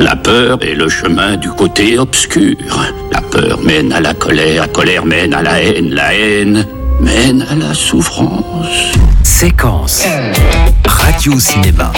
La peur est le chemin du côté obscur. La peur mène à la colère mène à la haine mène à la souffrance. Séquence. Radio Cinéma.